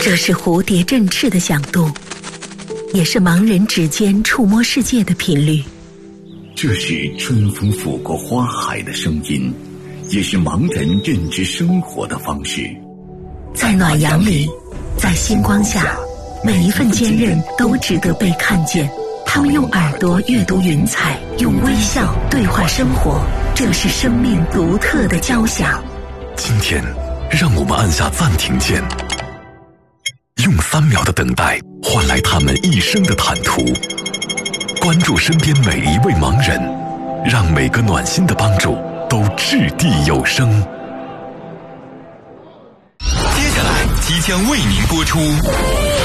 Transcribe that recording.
这是蝴蝶振翅的响动，也是盲人指尖触摸世界的频率。 这是春风拂过花海的声音，也是盲人认知生活的方式。 在暖阳里，在星光下，每一份坚韧都值得被看见。他们用耳朵阅读云彩，用微笑对话生活，这是生命独特的交响。 今天，让我们按下暂停键，用3秒的等待换来他们一生的坦途。关注身边每一位盲人，让每个暖心的帮助都掷地有声。 接下来即将为您播出